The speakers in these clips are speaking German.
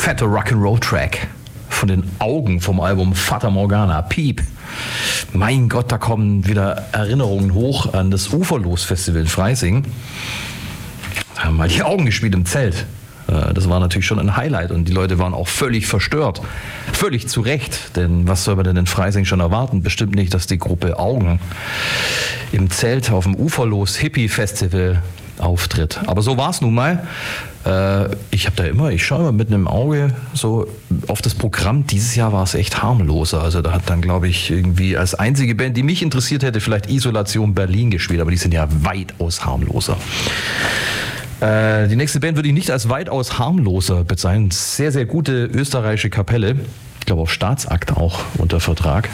fetter Rock'n'Roll-Track von den Augen vom Album Fata Morgana, Piep. Mein Gott, da kommen wieder Erinnerungen hoch an das Uferlos-Festival in Freising. Da haben mal die Augen gespielt im Zelt. Das war natürlich schon ein Highlight und die Leute waren auch völlig verstört. Völlig zu Recht, denn was soll man denn in Freising schon erwarten? Bestimmt nicht, dass die Gruppe Augen im Zelt auf dem Uferlos-Hippie-Festival auftritt. Aber so war es nun mal. Ich schaue immer mit einem Auge so auf das Programm. Dieses Jahr war es echt harmloser. Also da hat dann, glaube ich, irgendwie als einzige Band, die mich interessiert hätte, vielleicht Isolation Berlin gespielt, aber die sind ja weitaus harmloser. Die nächste Band würde ich nicht als weitaus harmloser bezeichnen. Sehr, sehr gute österreichische Kapelle. Ich glaube auf Staatsakt auch unter Vertrag.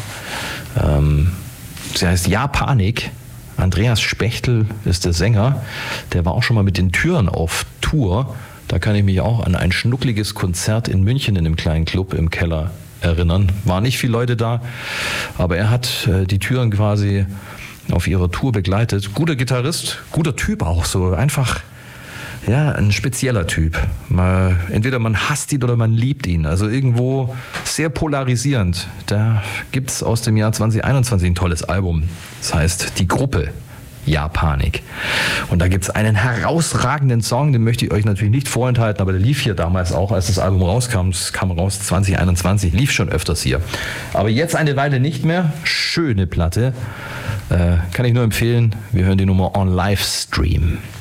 Sie heißt Japanik. Andreas Spechtel ist der Sänger. Der war auch schon mal mit den Türen auf Tour. Da kann ich mich auch an ein schnuckliges Konzert in München in einem kleinen Club im Keller erinnern. Waren nicht viele Leute da, aber er hat die Türen quasi auf ihrer Tour begleitet. Guter Gitarrist, guter Typ auch, so einfach, ja, ein spezieller Typ. Entweder man hasst ihn oder man liebt ihn. Also irgendwo sehr polarisierend. Da gibt es aus dem Jahr 2021 ein tolles Album. Das heißt Die Gruppe Japanik. Und da gibt es einen herausragenden Song, den möchte ich euch natürlich nicht vorenthalten, aber der lief hier damals auch, als das Album rauskam. Es kam raus 2021, lief schon öfters hier. Aber jetzt eine Weile nicht mehr. Schöne Platte. Kann ich nur empfehlen. Wir hören die Nummer On Livestream.